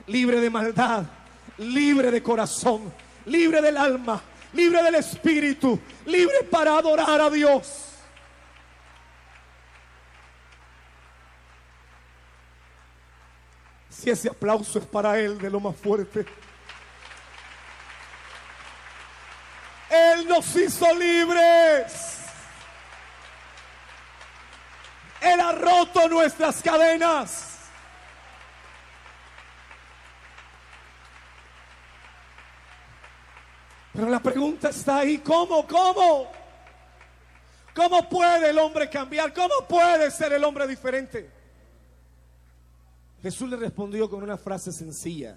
libre de maldad, libre de corazón, libre del alma, libre del espíritu, libre para adorar a Dios. Si ese aplauso es para Él, de lo más fuerte. Él nos hizo libres. Él ha roto nuestras cadenas. Pero la pregunta está ahí: ¿cómo puede el hombre cambiar? ¿Cómo puede ser el hombre diferente? Jesús le respondió con una frase sencilla: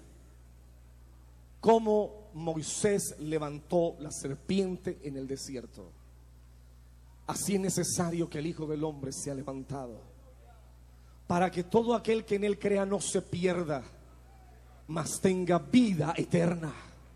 como Moisés levantó la serpiente en el desierto, así es necesario que el Hijo del Hombre sea levantado, para que todo aquel que en él crea no se pierda, mas tenga vida eterna.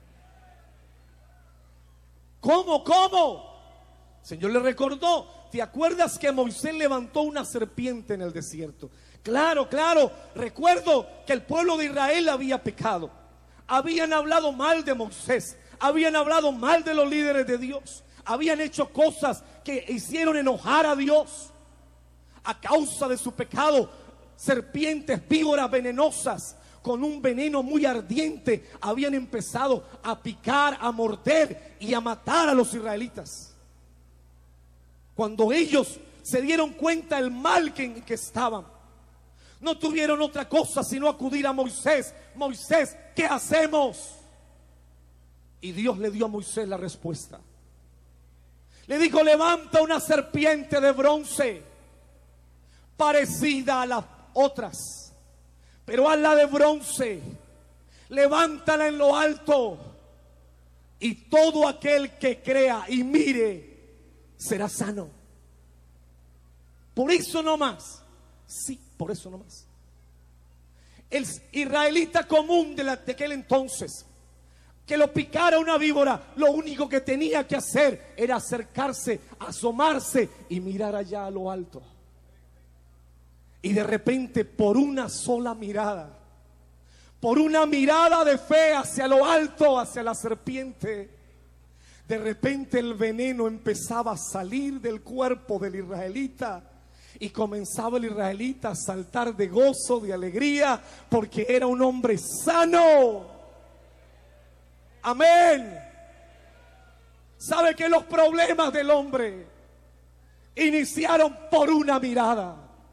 ¿Cómo? El Señor le recordó: ¿te acuerdas que Moisés levantó una serpiente en el desierto? Claro, recuerdo que el pueblo de Israel había pecado. Habían hablado mal de Moisés, habían hablado mal de los líderes de Dios, habían hecho cosas que hicieron enojar a Dios. A causa de su pecado, serpientes, víboras venenosas con un veneno muy ardiente habían empezado a picar, a morder y a matar a los israelitas. Cuando ellos se dieron cuenta del mal en que estaban, no tuvieron otra cosa sino acudir a Moisés. Moisés, ¿qué hacemos? Y Dios le dio a Moisés la respuesta. Le dijo: levanta una serpiente de bronce, parecida a las otras, pero hazla de bronce, levántala en lo alto, y todo aquel que crea y mire será sano. Por eso no más. Sí, por eso no más. El israelita común de aquel entonces, que lo picara una víbora, lo único que tenía que hacer era acercarse, asomarse y mirar allá a lo alto. Y de repente, por una sola mirada, por una mirada de fe hacia lo alto, hacia la serpiente, de repente el veneno empezaba a salir del cuerpo del israelita. Y comenzaba el israelita a saltar de gozo, de alegría, porque era un hombre sano. Amén. ¿Sabe que los problemas del hombre iniciaron por una mirada?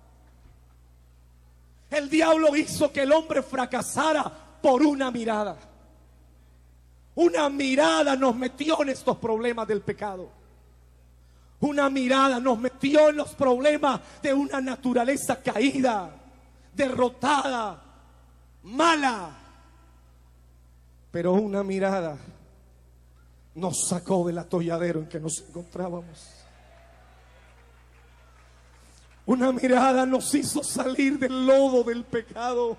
El diablo hizo que el hombre fracasara por una mirada. Una mirada nos metió en estos problemas del pecado. Una mirada nos metió en los problemas de una naturaleza caída, derrotada, mala. Pero una mirada nos sacó del atolladero en que nos encontrábamos. Una mirada nos hizo salir del lodo del pecado.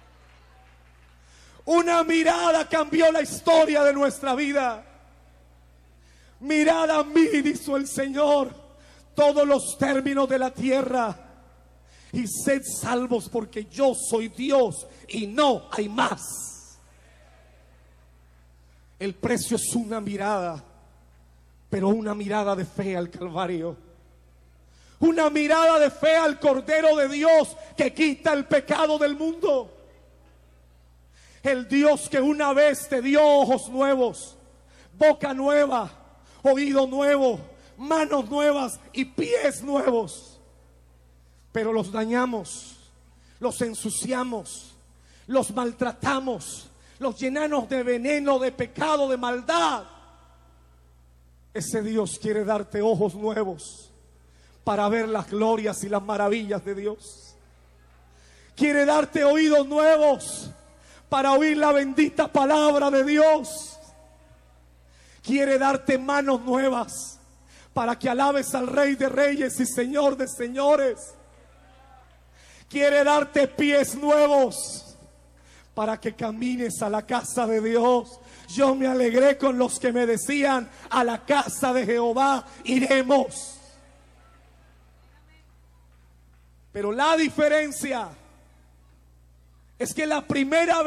Una mirada cambió la historia de nuestra vida. Mirad a mí, dijo el Señor, todos los términos de la tierra, y sed salvos, porque yo soy Dios y no hay más. El precio es una mirada, pero una mirada de fe al Calvario. Una mirada de fe al Cordero de Dios que quita el pecado del mundo. El Dios que una vez te dio ojos nuevos, boca nueva, oído nuevo, manos nuevas y pies nuevos. Pero los dañamos, los ensuciamos, los maltratamos, los llenamos de veneno, de pecado, de maldad. Ese Dios quiere darte ojos nuevos para ver las glorias y las maravillas de Dios. Quiere darte oídos nuevos para oír la bendita palabra de Dios. Quiere darte manos nuevas para que alabes al Rey de Reyes y Señor de Señores. Quiere darte pies nuevos para que camines a la casa de Dios. Yo me alegré con los que me decían: a la casa de Jehová iremos. Pero la diferencia es que la primera vez